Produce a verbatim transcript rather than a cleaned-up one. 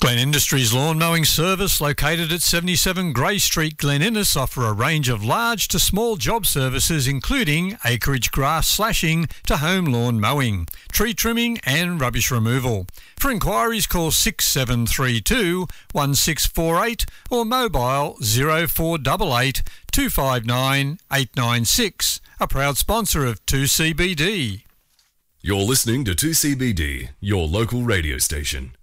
Glen Industries Lawn Mowing Service, located at seventy-seven Grey Street, Glen Innes, offer a range of large to small job services including acreage grass slashing to home lawn mowing, tree trimming and rubbish removal. For inquiries, call six seven three two, one six four eight or mobile zero four eight eight, two five nine, eight nine six, a proud sponsor of two C B D. You're listening to two C B D, your local radio station.